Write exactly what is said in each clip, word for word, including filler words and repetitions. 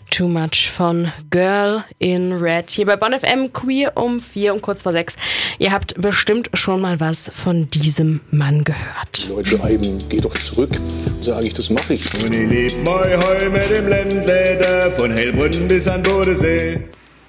Too Much von Girl in Red. Hier bei Bonn F M, Queer um vier und kurz vor sechs. Ihr habt bestimmt schon mal was von diesem Mann gehört. Die Leute schreiben, geh doch zurück. Sage ich, das mache ich. Und ich leb mein Heim mit dem Ländle da, von Heilbronn bis an Bodensee.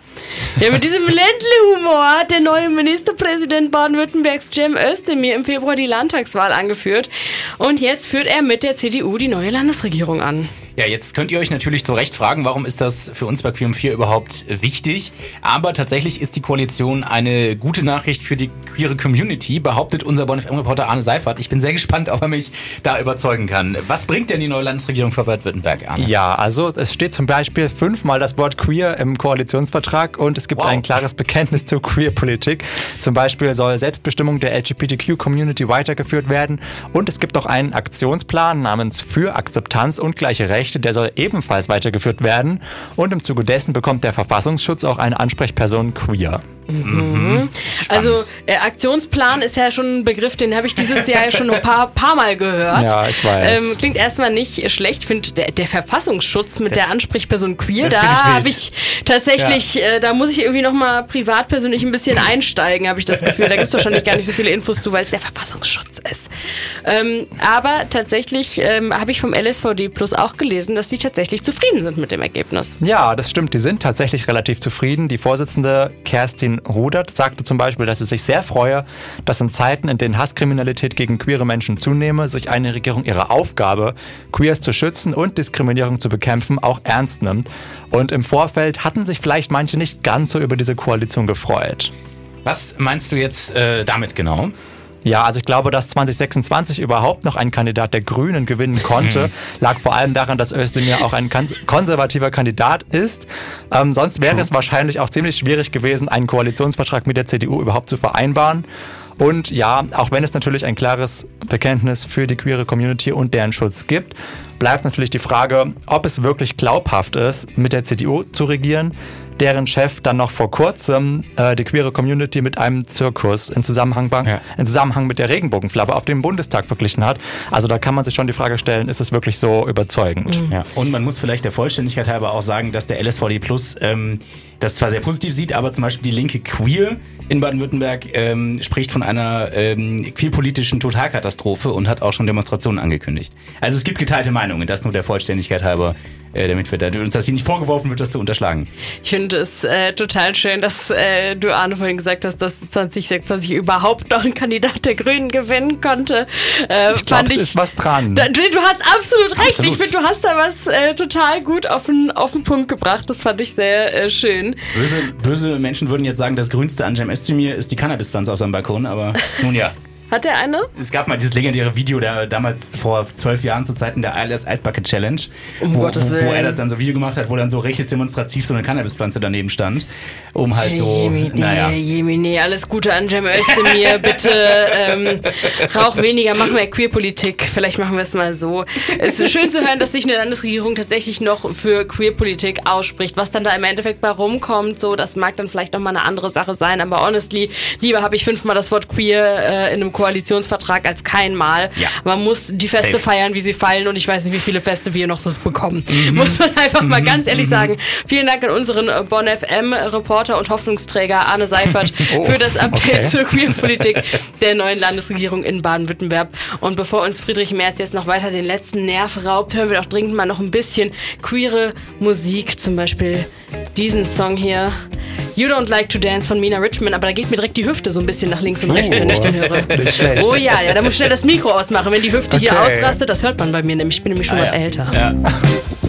Ja, mit diesem Ländle-Humor hat der neue Ministerpräsident Baden-Württembergs Cem Özdemir im Februar die Landtagswahl angeführt. Und jetzt führt er mit der C D U die neue Landesregierung an. Ja, jetzt könnt ihr euch natürlich zu Recht fragen, warum ist das für uns bei Queer um vier überhaupt wichtig? Aber tatsächlich ist die Koalition eine gute Nachricht für die queere Community, behauptet unser Bonn F M-Reporter Arne Seifert. Ich bin sehr gespannt, ob er mich da überzeugen kann. Was bringt denn die neue Landesregierung für Baden-Württemberg, Arne? Ja, also es steht zum Beispiel fünfmal das Wort Queer im Koalitionsvertrag und es gibt wow. ein klares Bekenntnis zur Queer-Politik. Zum Beispiel soll Selbstbestimmung der L G B T Q-Community weitergeführt werden und es gibt auch einen Aktionsplan namens Für Akzeptanz und gleiche Rechte. Der soll ebenfalls weitergeführt werden und im Zuge dessen bekommt der Verfassungsschutz auch eine Ansprechperson queer. Mhm. Also äh, Aktionsplan ist ja schon ein Begriff, den habe ich dieses Jahr schon ein paar, paar Mal gehört. Ja, ich weiß. Ähm, klingt erstmal nicht schlecht. Ich finde, der, der Verfassungsschutz mit das, der Ansprechperson queer, da habe ich tatsächlich, ja. äh, da muss ich irgendwie nochmal privat persönlich ein bisschen einsteigen, habe ich das Gefühl. Da gibt es wahrscheinlich gar nicht so viele Infos zu, weil es der Verfassungsschutz ist. Ähm, aber tatsächlich ähm, habe ich vom L S V D Plus auch gelesen, dass sie tatsächlich zufrieden sind mit dem Ergebnis. Ja, das stimmt. Die sind tatsächlich relativ zufrieden. Die Vorsitzende Kerstin Rudert sagte zum Beispiel, dass sie sich sehr freue, dass in Zeiten, in denen Hasskriminalität gegen queere Menschen zunehme, sich eine Regierung ihre Aufgabe, Queers zu schützen und Diskriminierung zu bekämpfen, auch ernst nimmt. Und im Vorfeld hatten sich vielleicht manche nicht ganz so über diese Koalition gefreut. Was meinst du jetzt äh, damit genau? Ja, also ich glaube, dass zwanzig sechsundzwanzig überhaupt noch ein Kandidat der Grünen gewinnen konnte, mhm. lag vor allem daran, dass Özdemir auch ein konservativer Kandidat ist. Ähm, sonst wäre es wahrscheinlich auch ziemlich schwierig gewesen, einen Koalitionsvertrag mit der C D U überhaupt zu vereinbaren. Und ja, auch wenn es natürlich ein klares Bekenntnis für die queere Community und deren Schutz gibt, bleibt natürlich die Frage, ob es wirklich glaubhaft ist, mit der C D U zu regieren, deren Chef dann noch vor kurzem äh, die queere Community mit einem Zirkus in Zusammenhang, ja. in Zusammenhang mit der Regenbogenflagge auf dem Bundestag verglichen hat. Also da kann man sich schon die Frage stellen, ist es wirklich so überzeugend? Mhm. Ja. Und man muss vielleicht der Vollständigkeit halber auch sagen, dass der L S V D Plus ähm, das zwar sehr positiv sieht, aber zum Beispiel die linke Queer in Baden-Württemberg ähm, spricht von einer ähm, queerpolitischen Totalkatastrophe und hat auch schon Demonstrationen angekündigt. Also es gibt geteilte Meinungen, das nur der Vollständigkeit halber, äh, damit wir da, uns das hier nicht vorgeworfen wird, das zu unterschlagen. Ich finde es äh, total schön, dass äh, du, Arne, vorhin gesagt hast, dass zwanzig sechsundzwanzig überhaupt noch ein Kandidat der Grünen gewinnen konnte. Äh, ich glaube, es ist was dran. Da, du, du hast absolut recht. Absolut. Ich finde, du hast da was äh, total gut auf den, auf den Punkt gebracht. Das fand ich sehr äh, schön. Böse, böse Menschen würden jetzt sagen, das Grünste an Cem Özdemir ist die Cannabispflanze auf seinem Balkon, aber nun ja. Hat er eine? Es gab mal dieses legendäre Video, der damals vor zwölf Jahren zu Zeiten der I L S Ice Bucket Challenge, um wo, Gottes Willen. wo er das dann so Video gemacht hat, wo dann so richtig demonstrativ so eine Cannabispflanze daneben stand, um halt so, Jemine, naja. Jemine, alles Gute an Cem Özdemir, bitte ähm, rauch weniger, mach mehr Queerpolitik, vielleicht machen wir es mal so. Es ist schön zu hören, dass sich eine Landesregierung tatsächlich noch für Queerpolitik ausspricht. Was dann da im Endeffekt bei rumkommt, so, das mag dann vielleicht nochmal eine andere Sache sein, aber honestly, lieber habe ich fünfmal das Wort Queer äh, in einem Koalitionsvertrag als kein Mal. Ja. Man muss die Feste Safe. feiern, wie sie fallen und ich weiß nicht, wie viele Feste wir noch so bekommen. Mhm. Muss man einfach mhm. mal ganz ehrlich mhm. sagen. Vielen Dank an unseren Bonn F M-Reporter und Hoffnungsträger Arne Seifert oh, für das Update okay. zur Queerpolitik der neuen Landesregierung in Baden-Württemberg. Und bevor uns Friedrich Merz jetzt noch weiter den letzten Nerv raubt, hören wir doch dringend mal noch ein bisschen queere Musik. Zum Beispiel diesen Song hier. You Don't Like to Dance von Mina Richman, aber da geht mir direkt die Hüfte so ein bisschen nach links und rechts, oh, wenn ich den höre. Oh ja, ja, da muss ich schnell das Mikro ausmachen, wenn die Hüfte okay. hier ausrastet. Das hört man bei mir nämlich, ich bin nämlich schon ah, mal ja. älter. Ja.